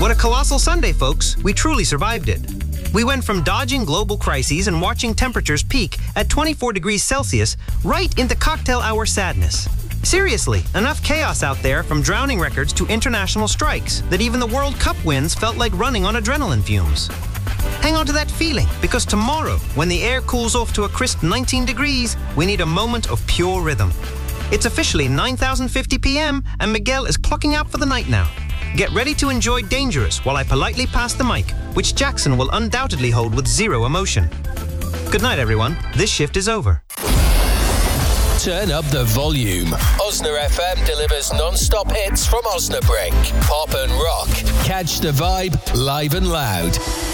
What a colossal Sunday, folks. We truly survived it. We went from dodging global crises and watching temperatures peak at 24 degrees Celsius right into cocktail hour sadness. Seriously, enough chaos out there, from drowning records to international strikes, that even the World Cup wins felt like running on adrenaline fumes. Hang on to that feeling, because tomorrow, when the air cools off to a crisp 19 degrees, we need a moment of pure rhythm. It's officially 9:50 p.m. and Miguel is clocking out for the night now. Get ready to enjoy Dangerous while I politely pass the mic, which Jackson will undoubtedly hold with zero emotion. Good night, everyone. This shift is over. Turn up the volume. Osna FM delivers non-stop hits from Osnabrück. Pop and rock. Catch the vibe live and loud.